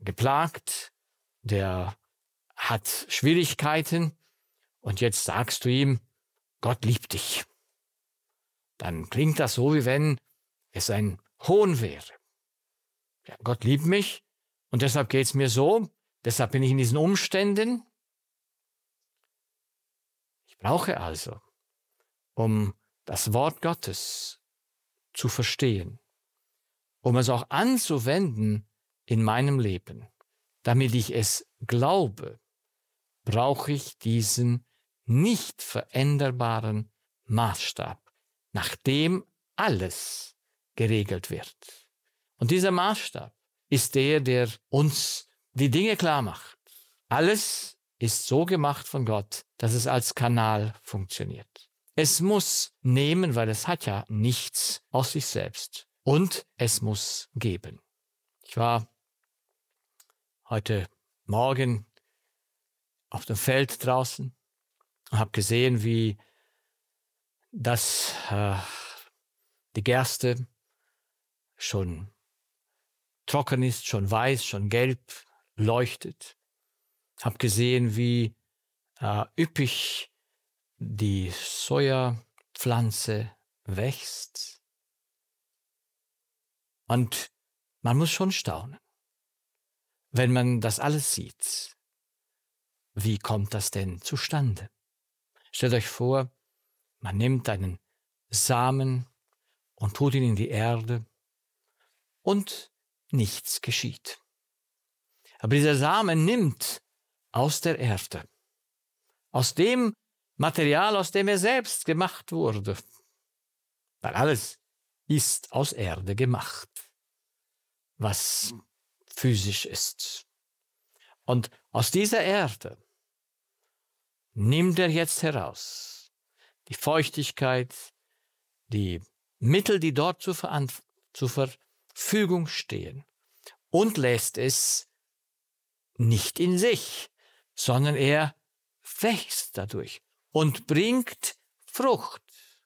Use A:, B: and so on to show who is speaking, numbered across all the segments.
A: geplagt, der hat Schwierigkeiten und jetzt sagst du ihm, Gott liebt dich. Dann klingt das so, wie wenn es ein Hohn wäre. Ja, Gott liebt mich und deshalb geht es mir so, deshalb bin ich in diesen Umständen. Ich brauche also, um das Wort Gottes zu verstehen, um es auch anzuwenden in meinem Leben, damit ich es glaube, brauche ich diesen nicht veränderbaren Maßstab, nach dem alles geregelt wird. Und dieser Maßstab ist der uns die Dinge klar macht. Alles ist so gemacht von Gott, dass es als Kanal funktioniert. Es muss nehmen, weil es hat ja nichts aus sich selbst. Und es muss geben. Ich war heute Morgen auf dem Feld draußen und habe gesehen, wie die Gerste schon trocken ist, schon weiß, schon gelb leuchtet. Habe gesehen, wie üppig die Sojapflanze wächst. Und man muss schon staunen, wenn man das alles sieht. Wie kommt das denn zustande? Stellt euch vor, man nimmt einen Samen und tut ihn in die Erde und nichts geschieht. Aber dieser Samen nimmt aus der Erde, aus dem Material, aus dem er selbst gemacht wurde, weil alles ist aus Erde gemacht, was physisch ist. Und aus dieser Erde nimmt er jetzt heraus die Feuchtigkeit, die Mittel, die dort zur Verfügung stehen, und lässt es nicht in sich, sondern er wächst dadurch und bringt Frucht,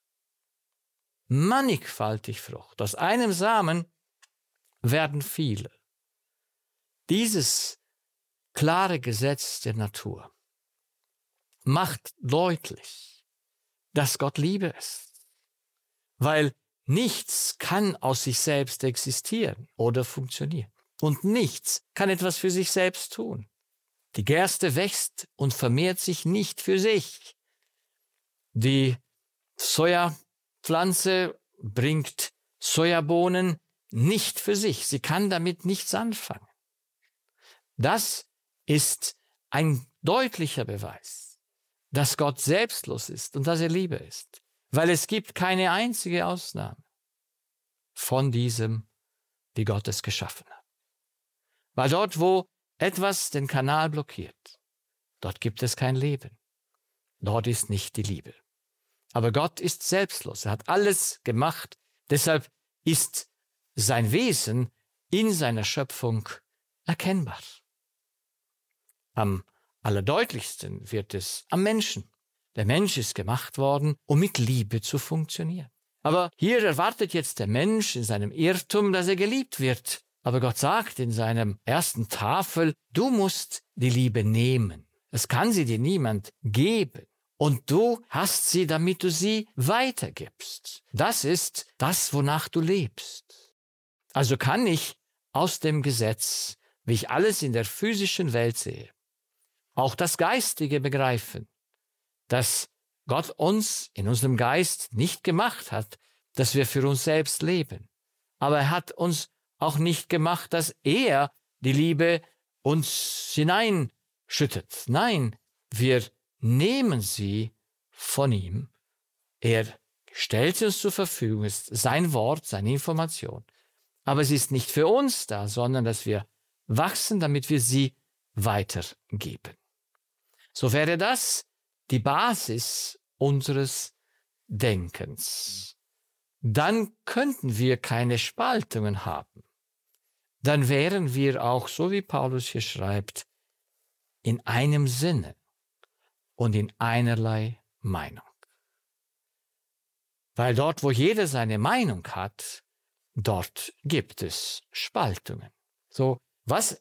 A: mannigfaltig Frucht. Aus einem Samen werden viele. Dieses klare Gesetz der Natur macht deutlich, dass Gott Liebe ist, weil nichts kann aus sich selbst existieren oder funktionieren und nichts kann etwas für sich selbst tun. Die Gerste wächst und vermehrt sich nicht für sich. Die Sojapflanze bringt Sojabohnen nicht für sich. Sie kann damit nichts anfangen. Das ist ein deutlicher Beweis, dass Gott selbstlos ist und dass er Liebe ist, weil es gibt keine einzige Ausnahme von diesem, wie Gott es geschaffen hat. Weil dort, wo etwas den Kanal blockiert, dort gibt es kein Leben. Dort ist nicht die Liebe. Aber Gott ist selbstlos. Er hat alles gemacht. Deshalb ist sein Wesen in seiner Schöpfung erkennbar. Am allerdeutlichsten wird es am Menschen. Der Mensch ist gemacht worden, um mit Liebe zu funktionieren. Aber hier erwartet jetzt der Mensch in seinem Irrtum, dass er geliebt wird. Aber Gott sagt in seinem ersten Tafel, du musst die Liebe nehmen. Es kann sie dir niemand geben. Und du hast sie, damit du sie weitergibst. Das ist das, wonach du lebst. Also kann ich aus dem Gesetz, wie ich alles in der physischen Welt sehe, auch das Geistige begreifen, dass Gott uns in unserem Geist nicht gemacht hat, dass wir für uns selbst leben. Aber er hat uns auch nicht gemacht, dass er die Liebe uns hineinschüttet. Nein, wir nehmen sie von ihm. Er stellt sie uns zur Verfügung, es ist sein Wort, seine Information. Aber sie ist nicht für uns da, sondern dass wir wachsen, damit wir sie weitergeben. So wäre das die Basis unseres Denkens. Dann könnten wir keine Spaltungen haben. Dann wären wir auch, so wie Paulus hier schreibt, in einem Sinne und in einerlei Meinung. Weil dort, wo jeder seine Meinung hat, dort gibt es Spaltungen. So, was